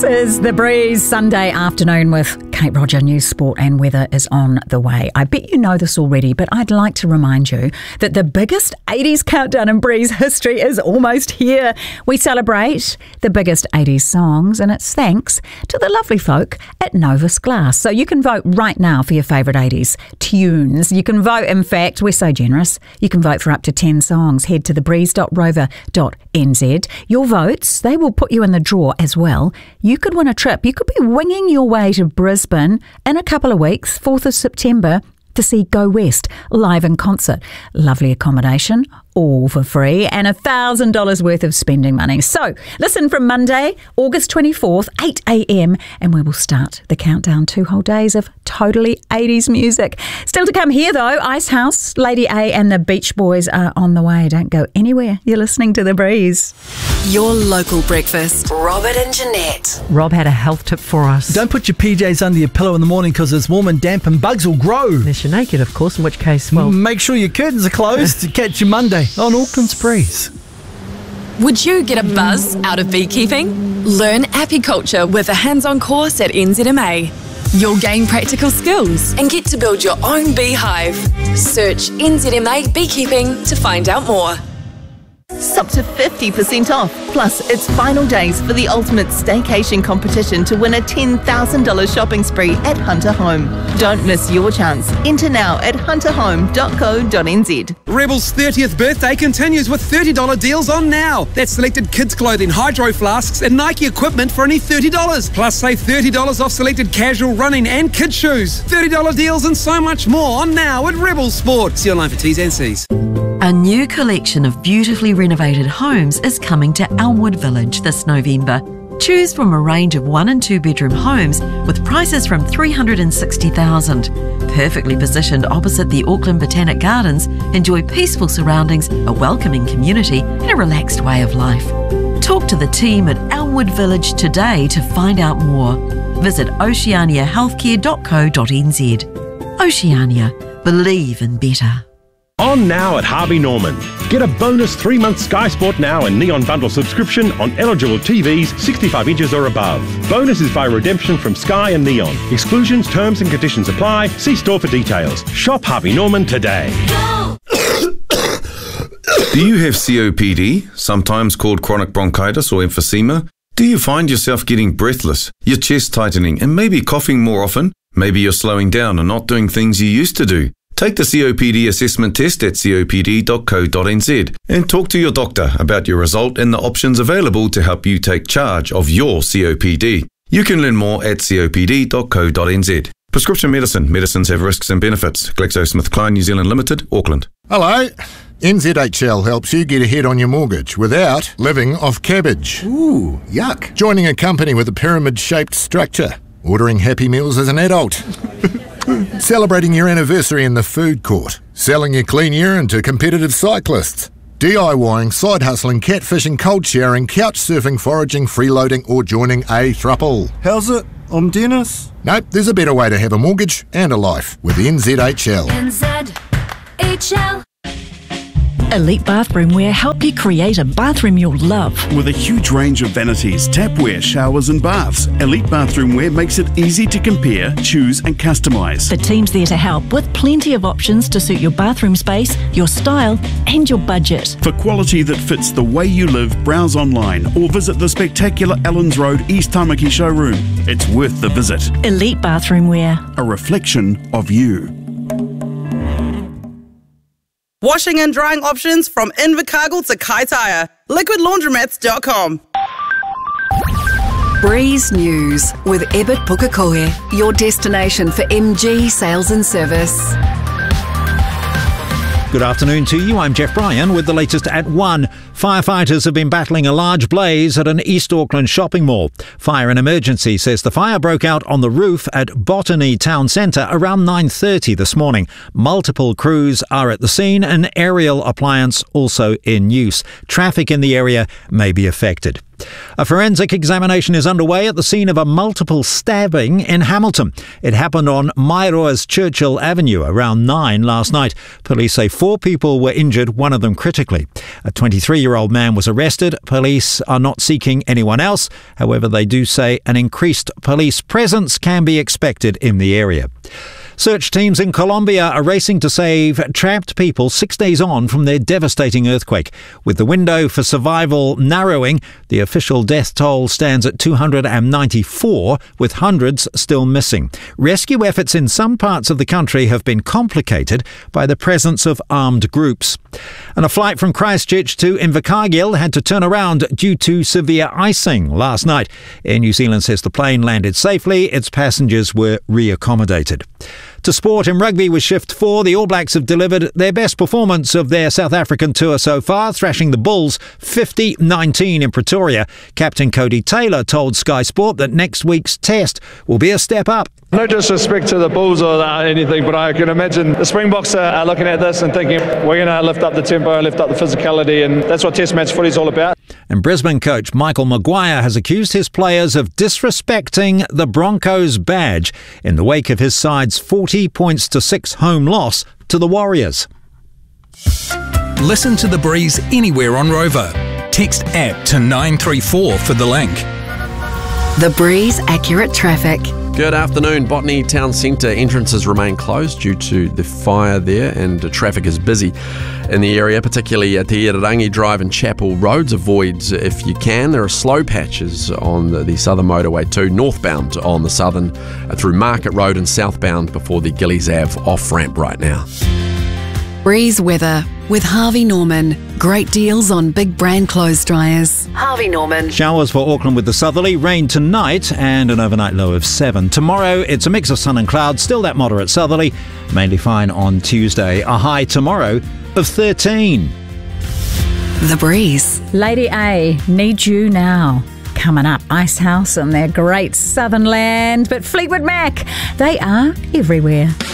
This is The Breeze Sunday afternoon with Kate Roger. News, sport and weather is on the way. I bet you know this already, but I'd like to remind you that the biggest 80s countdown in Breeze history is almost here. We celebrate the biggest 80s songs, and it's thanks to the lovely folk at Novus Glass. So you can vote right now for your favourite 80s tunes. You can vote, in fact, we're so generous, you can vote for up to 10 songs. Head to thebreeze.rover.nz. Your votes, they will put you in the draw as well. You could win a trip. You could be winging your way to Brisbane in a couple of weeks, 4th of September, to see Go West live in concert. Lovely accommodation, all for free, and $1,000 worth of spending money. So listen from Monday, August 24th, 8 a.m, and we will start the countdown. 2 whole days of totally 80s music. Still to come here though, Icehouse, Lady A and the Beach Boys are on the way. Don't go anywhere. You're listening to The Breeze. Your local breakfast. Robert and Jeanette. Rob had a health tip for us. Don't put your PJs under your pillow in the morning because it's warm and damp and bugs will grow. Unless you're naked, of course, in which case, well... Make sure your curtains are closed to catch you Monday on Auckland's Breeze. Would you get a buzz out of beekeeping? Learn apiculture with a hands-on course at NZMA. You'll gain practical skills and get to build your own beehive. Search NZMA Beekeeping to find out more. Up to 50% off. Plus, it's final days for the ultimate staycation competition to win a $10,000 shopping spree at Hunter Home. Don't miss your chance. Enter now at hunterhome.co.nz. Rebel's 30th birthday continues with $30 deals on now. That's selected kids' clothing, hydro flasks and Nike equipment for only $30. Plus, save $30 off selected casual running and kids' shoes. $30 deals and so much more on now at Rebel Sport. See online for T's and C's. A new collection of beautifully renovated homes is coming to Elmwood Village this November. Choose from a range of 1 and 2 bedroom homes with prices from $360,000. Perfectly positioned opposite the Auckland Botanic Gardens, enjoy peaceful surroundings, a welcoming community and a relaxed way of life. Talk to the team at Elmwood Village today to find out more. Visit oceaniahealthcare.co.nz. Oceania. Believe in better. On now at Harvey Norman. Get a bonus 3-month Sky Sport Now and Neon Bundle subscription on eligible TVs 65 inches or above. Bonus is by redemption from Sky and Neon. Exclusions, terms and conditions apply. See store for details. Shop Harvey Norman today. Do you have COPD, sometimes called chronic bronchitis or emphysema? Do you find yourself getting breathless, your chest tightening and maybe coughing more often? Maybe you're slowing down and not doing things you used to do. Take the COPD assessment test at copd.co.nz and talk to your doctor about your result and the options available to help you take charge of your COPD. You can learn more at copd.co.nz. Prescription medicine. Medicines have risks and benefits. GlaxoSmithKline New Zealand Limited, Auckland. Hello. NZHL helps you get ahead on your mortgage without living off cabbage. Ooh, yuck. Joining a company with a pyramid-shaped structure. Ordering Happy Meals as an adult. Celebrating your anniversary in the food court. Selling your clean urine to competitive cyclists. DIYing, side hustling, catfishing, cold showering, couch surfing, foraging, freeloading or joining a thruple. How's it? I'm Dennis. Nope, there's a better way to have a mortgage and a life with NZHL. NZHL. Elite Bathroomwear help you create a bathroom you'll love. With a huge range of vanities, tapware, showers and baths, Elite Bathroomwear makes it easy to compare, choose and customise. The team's there to help with plenty of options to suit your bathroom space, your style and your budget. For quality that fits the way you live, browse online or visit the spectacular Ellens Road East Tamaki showroom. It's worth the visit. Elite Bathroomwear. A reflection of you. Washing and drying options from Invercargill to Kaitaia. LiquidLaundromats.com. Breeze News with Ebert Pukekohe, your destination for MG sales and service. Good afternoon to you. I'm Jeff Bryan with the latest at 1. Firefighters have been battling a large blaze at an East Auckland shopping mall. Fire and Emergency says the fire broke out on the roof at Botany Town Centre around 9:30 this morning. Multiple crews are at the scene, an aerial appliance also in use. Traffic in the area may be affected. A forensic examination is underway at the scene of a multiple stabbing in Hamilton. It happened on Mairoa's Churchill Avenue around 9 last night. Police say 4 people were injured, one of them critically. A 23-year-old man was arrested. Police are not seeking anyone else. However, they do say an increased police presence can be expected in the area. Search teams in Colombia are racing to save trapped people 6 days on from their devastating earthquake. With the window for survival narrowing, the official death toll stands at 294, with hundreds still missing. Rescue efforts in some parts of the country have been complicated by the presence of armed groups. And a flight from Christchurch to Invercargill had to turn around due to severe icing last night. Air New Zealand says the plane landed safely. Its passengers were reaccommodated. To sport in rugby with Shift 4, the All Blacks have delivered their best performance of their South African tour so far, thrashing the Bulls 50-19 in Pretoria. Captain Cody Taylor told Sky Sport that next week's test will be a step up. No disrespect to the Bulls or anything, but I can imagine the Springboks are looking at this and thinking we're going to lift up the tempo, lift up the physicality, and that's what Test match footy is all about. And Brisbane coach Michael Maguire has accused his players of disrespecting the Broncos badge in the wake of his side's 40-6 home loss to the Warriors. Listen to The Breeze anywhere on Rover. Text APP to 934 for the link. The Breeze Accurate Traffic. Good afternoon. Botany Town Centre entrances remain closed due to the fire there, and traffic is busy in the area, particularly at the Irarangi Drive and Chapel Roads. Avoid if you can. There are slow patches on the Southern Motorway too, northbound on the Southern through Market Road and southbound before the Gillies Ave off-ramp right now. Breeze weather with Harvey Norman. Great deals on big brand clothes dryers. Harvey Norman. Showers for Auckland with the southerly, rain tonight and an overnight low of 7. Tomorrow it's a mix of sun and clouds, still that moderate southerly, mainly fine on Tuesday. A high tomorrow of 13. The Breeze. Lady A, Need You Now. Coming up, Icehouse and their great southern land, but Fleetwood Mac, they are everywhere.